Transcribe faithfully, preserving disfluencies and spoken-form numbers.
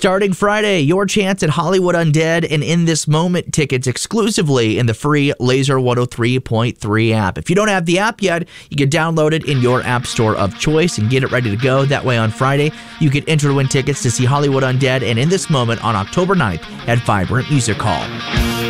Starting Friday, your chance at Hollywood Undead and In This Moment tickets exclusively in the free Laser one oh three point three app. If you don't have the app yet, you can download it in your app store of choice and get it ready to go. That way on Friday, you can enter to win tickets to see Hollywood Undead and In This Moment on October ninth at Vibrant Music Hall.